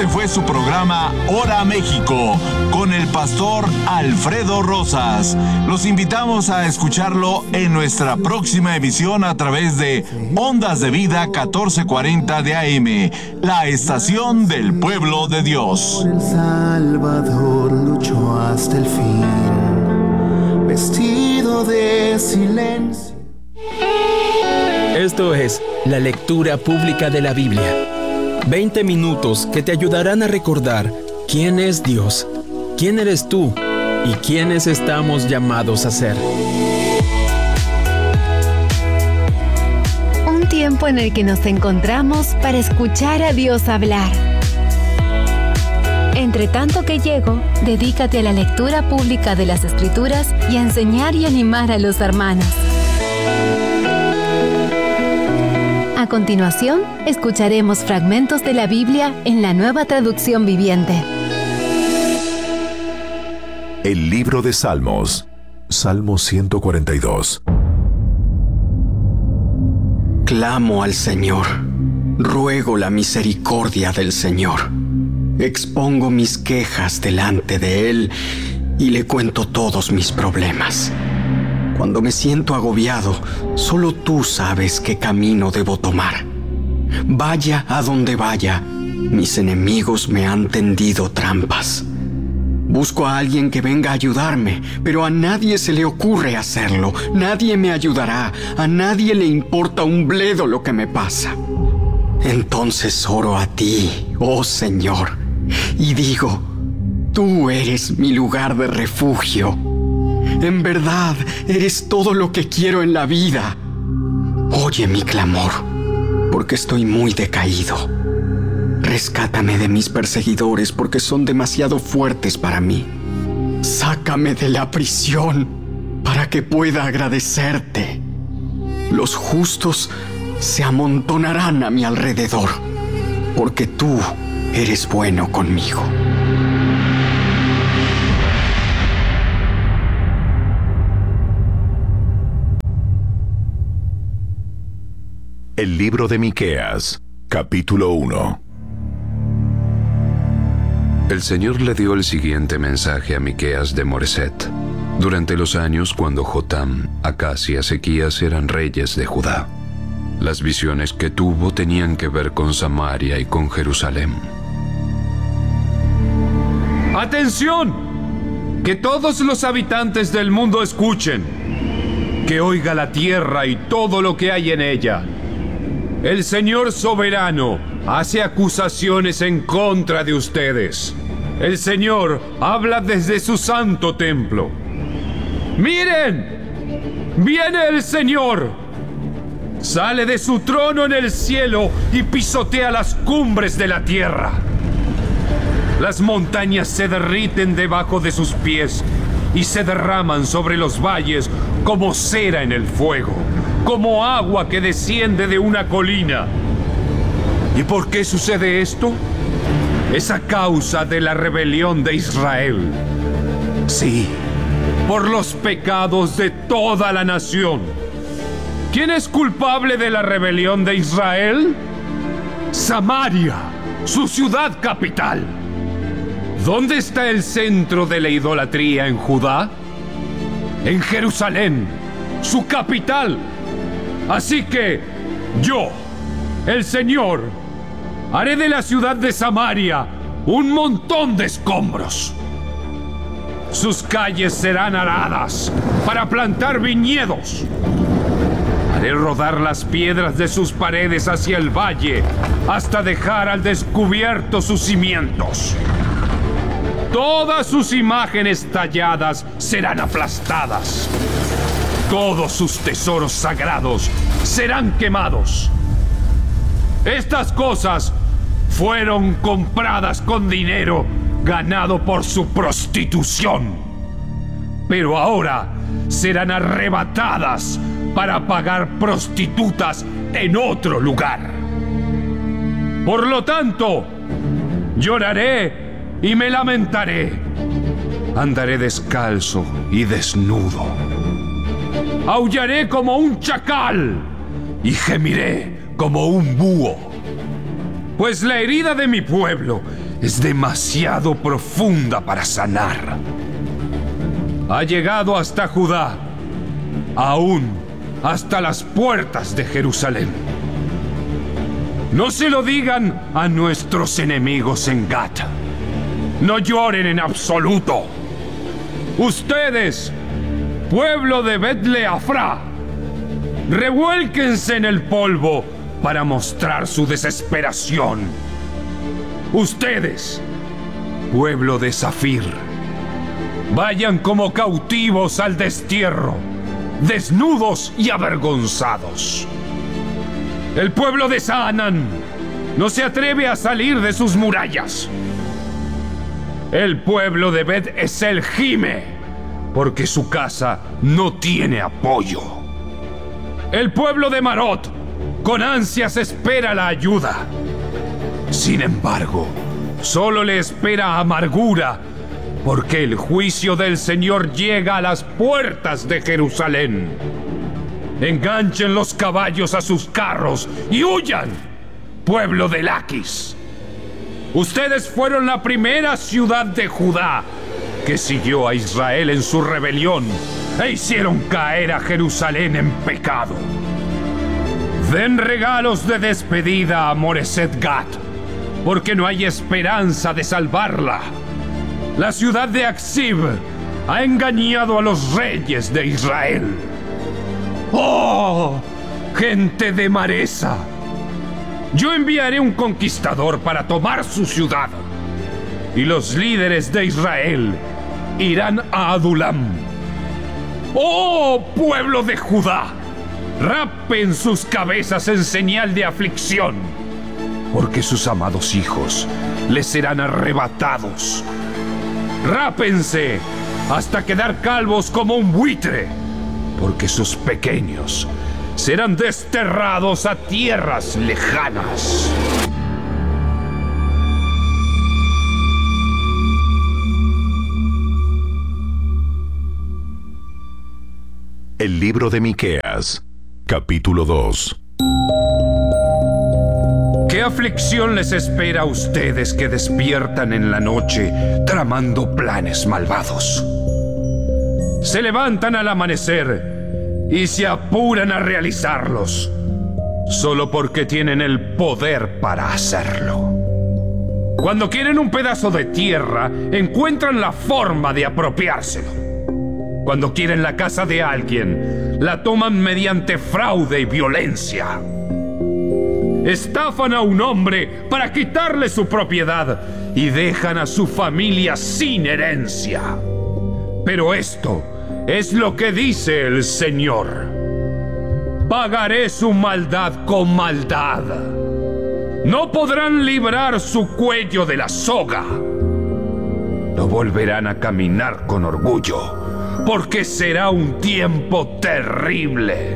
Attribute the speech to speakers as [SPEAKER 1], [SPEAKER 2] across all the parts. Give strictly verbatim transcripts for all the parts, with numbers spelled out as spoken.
[SPEAKER 1] Este fue su programa Hora México con el pastor Alfredo Rosas. Los invitamos a escucharlo en nuestra próxima emisión a través de Ondas de Vida catorce cuarenta de A M, la estación del pueblo de Dios.
[SPEAKER 2] El Salvador luchó hasta el fin, vestido de silencio.
[SPEAKER 3] Esto es la lectura pública de la Biblia. veinte minutos que te ayudarán a recordar quién es Dios, quién eres tú y quiénes estamos llamados a ser.
[SPEAKER 4] Un tiempo en el que nos encontramos para escuchar a Dios hablar. Entre tanto que llego, dedícate a la lectura pública de las Escrituras y a enseñar y animar a los hermanos. A continuación, escucharemos fragmentos de la Biblia en la Nueva Traducción Viviente.
[SPEAKER 5] El libro de Salmos, Salmo ciento cuarenta y dos.
[SPEAKER 6] Clamo al Señor, ruego la misericordia del Señor. Expongo mis quejas delante de Él y le cuento todos mis problemas. Cuando me siento agobiado, solo tú sabes qué camino debo tomar. Vaya a donde vaya, mis enemigos me han tendido trampas. Busco a alguien que venga a ayudarme, pero a nadie se le ocurre hacerlo. Nadie me ayudará, a nadie le importa un bledo lo que me pasa. Entonces oro a ti, oh Señor, y digo, tú eres mi lugar de refugio. En verdad, eres todo lo que quiero en la vida. Oye mi clamor, porque estoy muy decaído. Rescátame de mis perseguidores, porque son demasiado fuertes para mí. Sácame de la prisión, para que pueda agradecerte. Los justos se amontonarán a mi alrededor, porque tú eres bueno conmigo.
[SPEAKER 5] El libro de Miqueas, capítulo uno.
[SPEAKER 7] El Señor le dio el siguiente mensaje a Miqueas de Moreset, durante los años cuando Jotam, Acaz y Ezequías eran reyes de Judá. Las visiones que tuvo tenían que ver con Samaria y con Jerusalén.
[SPEAKER 8] ¡Atención! Que todos los habitantes del mundo escuchen. Que oiga la tierra y todo lo que hay en ella. El Señor soberano hace acusaciones en contra de ustedes. El Señor habla desde su santo templo. ¡Miren! ¡Viene el Señor! Sale de su trono en el cielo y pisotea las cumbres de la tierra. Las montañas se derriten debajo de sus pies y se derraman sobre los valles como cera en el fuego, como agua que desciende de una colina. ¿Y por qué sucede esto? Es a causa de la rebelión de Israel. Sí, por los pecados de toda la nación. ¿Quién es culpable de la rebelión de Israel? Samaria, su ciudad capital. ¿Dónde está el centro de la idolatría en Judá? En Jerusalén, su capital. Así que yo, el Señor, haré de la ciudad de Samaria un montón de escombros. Sus calles serán aradas para plantar viñedos. Haré rodar las piedras de sus paredes hacia el valle hasta dejar al descubierto sus cimientos. Todas sus imágenes talladas serán aplastadas. Todos sus tesoros sagrados serán quemados. Estas cosas fueron compradas con dinero ganado por su prostitución. Pero ahora serán arrebatadas para pagar prostitutas en otro lugar. Por lo tanto, lloraré y me lamentaré. Andaré descalzo y desnudo. Aullaré como un chacal y gemiré como un búho. Pues la herida de mi pueblo es demasiado profunda para sanar. Ha llegado hasta Judá, aún hasta las puertas de Jerusalén. No se lo digan a nuestros enemigos en Gat. No lloren en absoluto. Ustedes, pueblo de Bet-Leafra, revuélquense en el polvo para mostrar su desesperación. Ustedes, pueblo de Zafir, vayan como cautivos al destierro, desnudos y avergonzados. El pueblo de Saanán no se atreve a salir de sus murallas. El pueblo de Bet-Esel gime, porque su casa no tiene apoyo. El pueblo de Marot con ansias espera la ayuda. Sin embargo, solo le espera amargura, porque el juicio del Señor llega a las puertas de Jerusalén. Enganchen los caballos a sus carros y huyan, pueblo de Laquis. Ustedes fueron la primera ciudad de Judá que siguió a Israel en su rebelión e hicieron caer a Jerusalén en pecado. Den regalos de despedida a Moreset Gat, porque no hay esperanza de salvarla. La ciudad de Aksib ha engañado a los reyes de Israel. ¡Oh, gente de Maresa! Yo enviaré un conquistador para tomar su ciudad, y los líderes de Israel irán a Adulam. ¡Oh, pueblo de Judá! Rapen sus cabezas en señal de aflicción, porque sus amados hijos les serán arrebatados. Rápense hasta quedar calvos como un buitre, porque sus pequeños serán desterrados a tierras lejanas.
[SPEAKER 5] El libro de Miqueas, capítulo dos.
[SPEAKER 8] ¿Qué aflicción les espera a ustedes que despiertan en la noche tramando planes malvados? Se levantan al amanecer y se apuran a realizarlos, solo porque tienen el poder para hacerlo. Cuando quieren un pedazo de tierra, encuentran la forma de apropiárselo. Cuando quieren la casa de alguien, la toman mediante fraude y violencia. Estafan a un hombre para quitarle su propiedad y dejan a su familia sin herencia. Pero esto es lo que dice el Señor: pagaré su maldad con maldad. No podrán librar su cuello de la soga. No volverán a caminar con orgullo, porque será un tiempo terrible.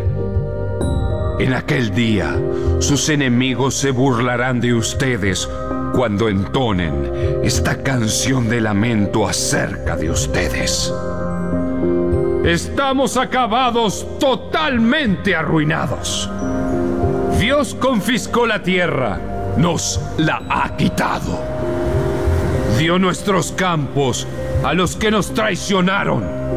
[SPEAKER 8] En aquel día, sus enemigos se burlarán de ustedes cuando entonen esta canción de lamento acerca de ustedes. Estamos acabados, totalmente arruinados. Dios confiscó la tierra, nos la ha quitado. Dio nuestros campos a los que nos traicionaron.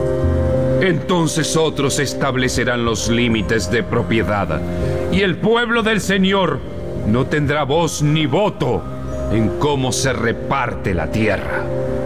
[SPEAKER 8] Entonces otros establecerán los límites de propiedad, y el pueblo del Señor no tendrá voz ni voto en cómo se reparte la tierra.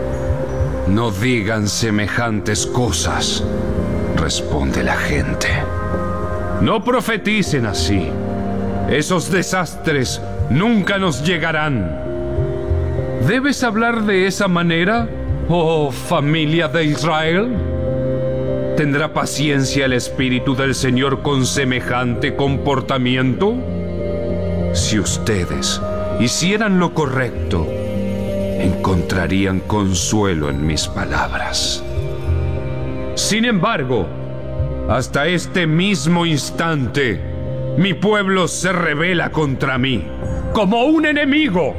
[SPEAKER 8] No digan semejantes cosas, responde la gente. No profeticen así. Esos desastres nunca nos llegarán. ¿Debes hablar de esa manera, oh familia de Israel? ¿Tendrá paciencia el Espíritu del Señor con semejante comportamiento? Si ustedes hicieran lo correcto, encontrarían consuelo en mis palabras. Sin embargo, hasta este mismo instante, mi pueblo se rebela contra mí, como un enemigo.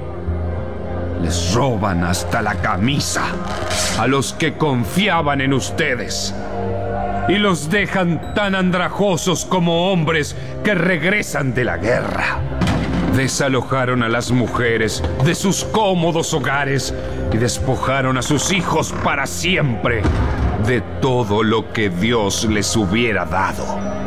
[SPEAKER 8] Les roban hasta la camisa a los que confiaban en ustedes, y los dejan tan andrajosos como hombres que regresan de la guerra. Desalojaron a las mujeres de sus cómodos hogares y despojaron a sus hijos para siempre de todo lo que Dios les hubiera dado.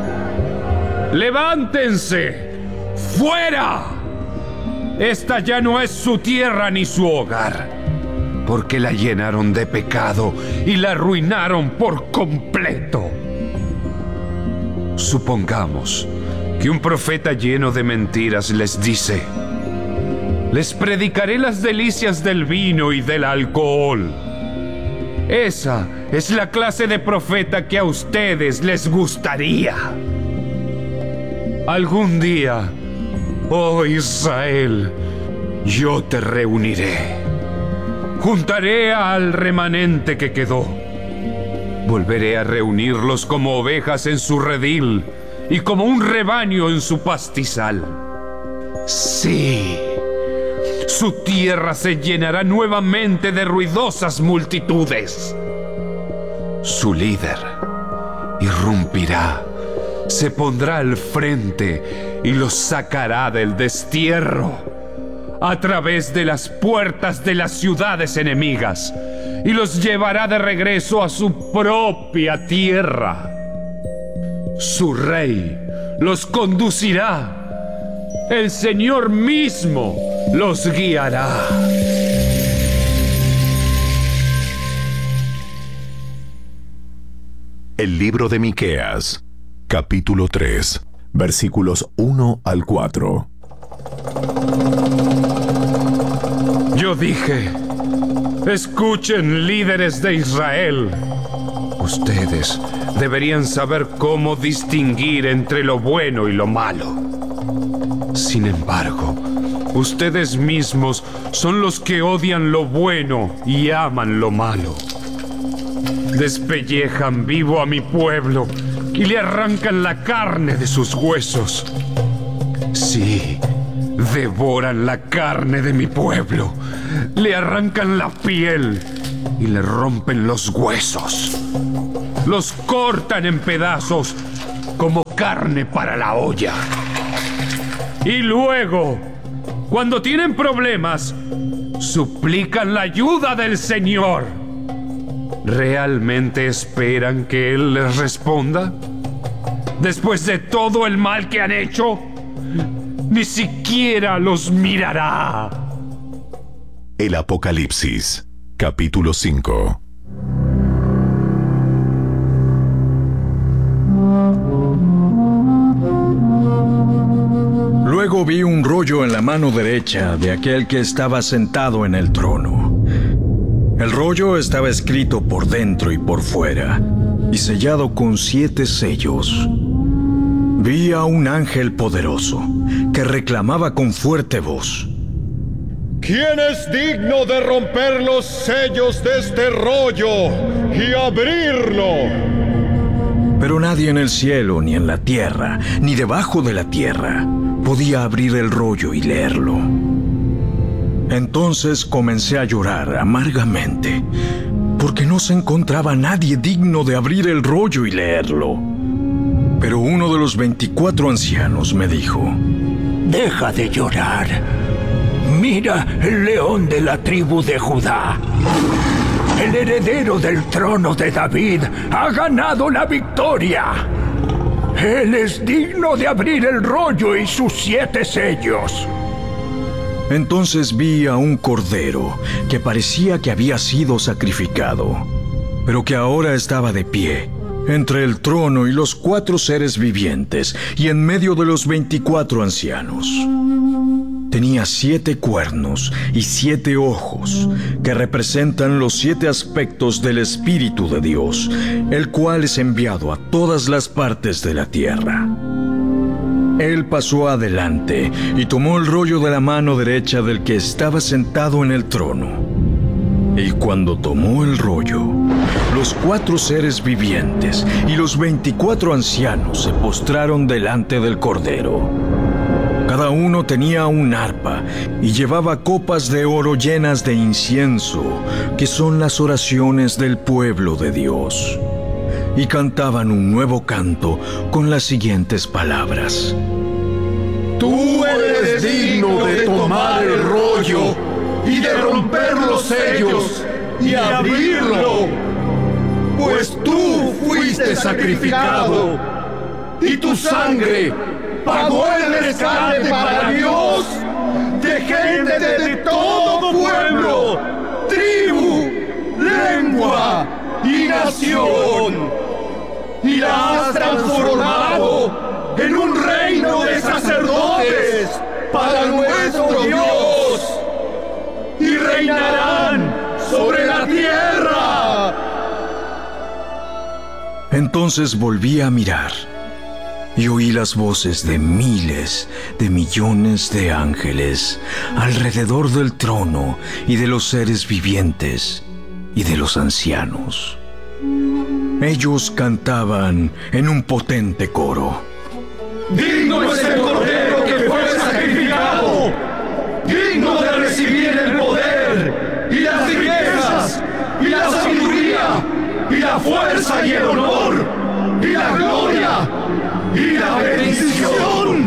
[SPEAKER 8] ¡Levántense! ¡Fuera! Esta ya no es su tierra ni su hogar, porque la llenaron de pecado y la arruinaron por completo. Supongamos que un profeta lleno de mentiras les dice: les predicaré las delicias del vino y del alcohol. Esa es la clase de profeta que a ustedes les gustaría. Algún día, oh Israel, yo te reuniré. Juntaré al remanente que quedó. Volveré a reunirlos como ovejas en su redil y como un rebaño en su pastizal. Sí, su tierra se llenará nuevamente de ruidosas multitudes. Su líder irrumpirá, se pondrá al frente y los sacará del destierro a través de las puertas de las ciudades enemigas y los llevará de regreso a su propia tierra. Su rey los conducirá. El Señor mismo los guiará.
[SPEAKER 5] El libro de Miqueas, capítulo tres, versículos uno al cuatro.
[SPEAKER 8] Yo dije: escuchen, líderes de Israel. Ustedes deberían saber cómo distinguir entre lo bueno y lo malo. Sin embargo, ustedes mismos son los que odian lo bueno y aman lo malo. Despellejan vivo a mi pueblo y le arrancan la carne de sus huesos. Sí, devoran la carne de mi pueblo, le arrancan la piel y le rompen los huesos. Los cortan en pedazos como carne para la olla. Y luego, cuando tienen problemas, suplican la ayuda del Señor. ¿Realmente esperan que Él les responda? Después de todo el mal que han hecho, ni siquiera los mirará.
[SPEAKER 5] El Apocalipsis, capítulo cinco.
[SPEAKER 9] Luego vi un rollo en la mano derecha de aquel que estaba sentado en el trono. El rollo estaba escrito por dentro y por fuera, y sellado con siete sellos. Vi a un ángel poderoso que reclamaba con fuerte voz:
[SPEAKER 10] ¿quién es digno de romper los sellos de este rollo y abrirlo?
[SPEAKER 9] Pero nadie en el cielo, ni en la tierra, ni debajo de la tierra podía abrir el rollo y leerlo. Entonces comencé a llorar amargamente, porque no se encontraba nadie digno de abrir el rollo y leerlo. Pero uno de los veinticuatro ancianos me dijo:
[SPEAKER 11] deja de llorar. Mira, el león de la tribu de Judá, el heredero del trono de David, ha ganado la victoria. Él es digno de abrir el rollo y sus siete sellos.
[SPEAKER 9] Entonces vi a un cordero que parecía que había sido sacrificado, pero que ahora estaba de pie entre el trono y los cuatro seres vivientes y en medio de los veinticuatro ancianos. Tenía siete cuernos y siete ojos, que representan los siete aspectos del Espíritu de Dios, el cual es enviado a todas las partes de la tierra. Él pasó adelante y tomó el rollo de la mano derecha del que estaba sentado en el trono. Y cuando tomó el rollo, los cuatro seres vivientes y los veinticuatro ancianos se postraron delante del Cordero. Cada uno tenía un arpa y llevaba copas de oro llenas de incienso, que son las oraciones del pueblo de Dios. Y cantaban un nuevo canto con las siguientes palabras:
[SPEAKER 12] Tú eres digno de tomar el rollo y de romper los sellos y abrirlo, pues tú fuiste sacrificado y tu sangre pagó el rescate para Dios de gente de todo pueblo, tribu, lengua y nación, y la has transformado en un reino de sacerdotes para nuestro Dios, y reinarán sobre la tierra.
[SPEAKER 9] Entonces volví a mirar y oí las voces de miles de millones de ángeles alrededor del trono y de los seres vivientes y de los ancianos. Ellos cantaban en un potente coro:
[SPEAKER 12] ¡Digno es el Cordero que fue sacrificado! ¡Digno de recibir el poder y las riquezas y la sabiduría y la fuerza y el honor y la gloria y la bendición!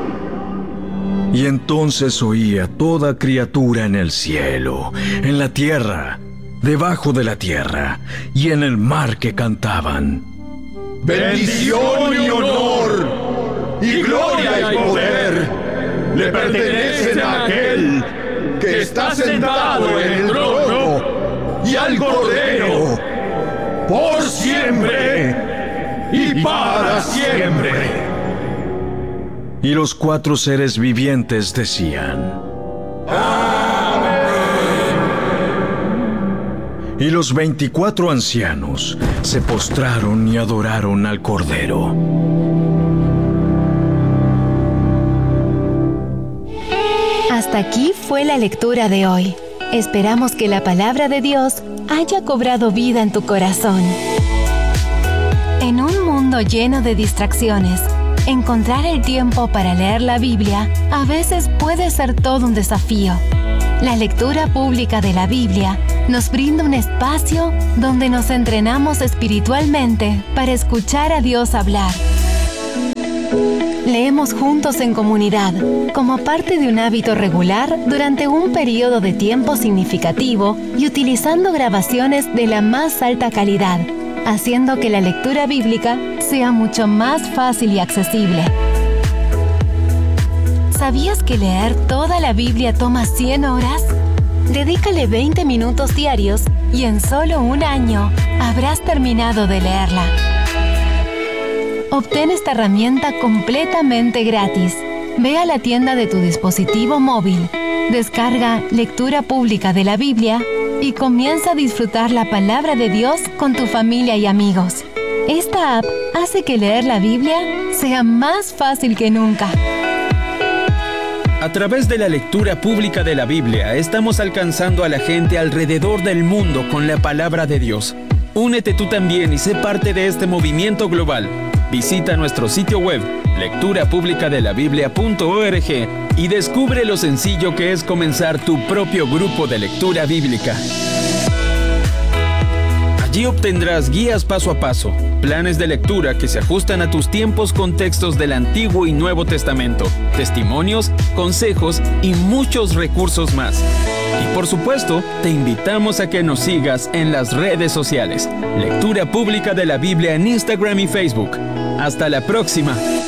[SPEAKER 9] Y entonces oí a toda criatura en el cielo, en la tierra, debajo de la tierra y en el mar que cantaban:
[SPEAKER 12] bendición y honor y gloria y poder le pertenecen a aquel que está sentado en el trono y al Cordero, por siempre y para siempre.
[SPEAKER 9] Y los cuatro seres vivientes decían:
[SPEAKER 12] ¡Amén!
[SPEAKER 9] Y los veinticuatro ancianos se postraron y adoraron al Cordero.
[SPEAKER 4] Hasta aquí fue la lectura de hoy. Esperamos que la palabra de Dios haya cobrado vida en tu corazón. En un mundo lleno de distracciones, encontrar el tiempo para leer la Biblia a veces puede ser todo un desafío. La lectura pública de la Biblia nos brinda un espacio donde nos entrenamos espiritualmente para escuchar a Dios hablar. Leemos juntos en comunidad, como parte de un hábito regular durante un periodo de tiempo significativo y utilizando grabaciones de la más alta calidad, haciendo que la lectura bíblica sea mucho más fácil y accesible. ¿Sabías que leer toda la Biblia toma cien horas? Dedícale veinte minutos diarios y en solo un año habrás terminado de leerla. Obtén esta herramienta completamente gratis. Ve a la tienda de tu dispositivo móvil, descarga Lectura Pública de la Biblia y comienza a disfrutar la palabra de Dios con tu familia y amigos. Esta app hace que leer la Biblia sea más fácil que nunca.
[SPEAKER 3] A través de la lectura pública de la Biblia, estamos alcanzando a la gente alrededor del mundo con la palabra de Dios. Únete tú también y sé parte de este movimiento global. Visita nuestro sitio web, lectura pública de la biblia punto org, y descubre lo sencillo que es comenzar tu propio grupo de lectura bíblica. Allí obtendrás guías paso a paso, planes de lectura que se ajustan a tus tiempos con textos del Antiguo y Nuevo Testamento, testimonios, consejos y muchos recursos más. Y por supuesto, te invitamos a que nos sigas en las redes sociales. Lectura Pública de la Biblia en Instagram y Facebook. Hasta la próxima.